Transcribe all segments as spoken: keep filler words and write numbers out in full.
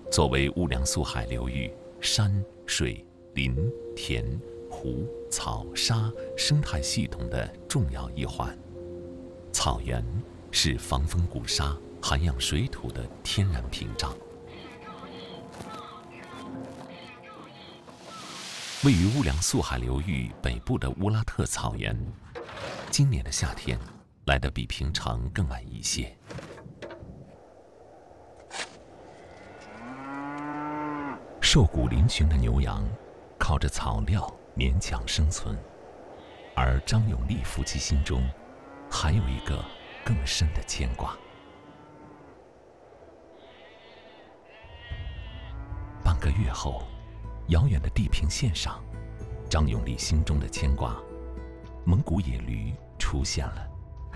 作为乌梁素海流域山水林田湖草沙生态系统的重要一环，草原是防风固沙、涵养水土的天然屏障。位于乌梁素海流域北部的乌拉特草原，今年的夏天来得比平常更晚一些。瘦骨嶙峋的牛羊靠着草料勉强生存，而张永利夫妻心中还有一个更深的牵挂。半个月后，遥远的地平线上，张永利心中的牵挂——蒙古野驴出现了。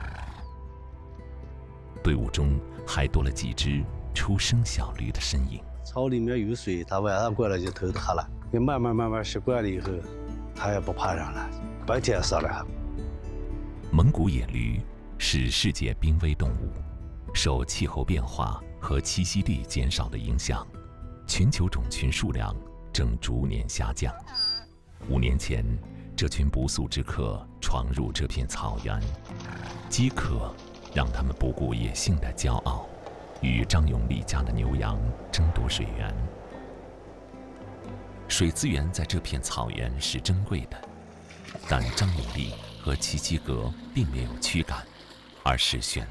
队伍中还多了几只初生小驴的身影。 草里面有水，它晚上过来就偷它了。你慢慢慢慢习惯了以后，它也不怕人了，白天上来。 蒙古野驴是世界濒危动物，受气候变化和栖息地减少的影响，全球种群数量正逐年下降。五年前，这群不速之客闯入这片草原，饥渴让他们不顾野性的骄傲，与张永利家的牛羊争夺水源。水资源在这片草原是珍贵的，但张永利和齐齐格并没有驱赶，而是选